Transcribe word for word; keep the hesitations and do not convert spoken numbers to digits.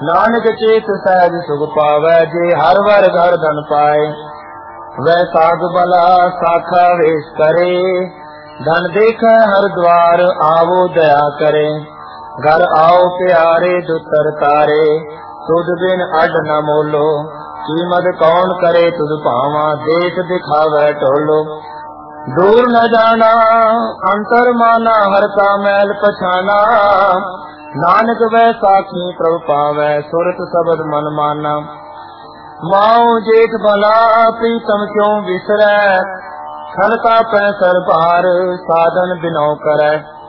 नानक चेत सहज सुख पावै, जे हर वर घर धन पाए। वह साग बला साखा वेश करे, धन देखे हर द्वार आवो दया करे। घर आओ प्यारे दुतर तारे, तुद बिन अड न मोलो। कीमत कौन करे तुद पावा, देश दिखावे टोलो। दूर न जाना अंतर माना, हर का मैल पछाना। नानक वह साखी प्रभु पावै, सुरत सबद मन माना। माओ जेठ भला प्रीतम क्यों बिसरै, खल का पैसर भार साधन बिनौ करै।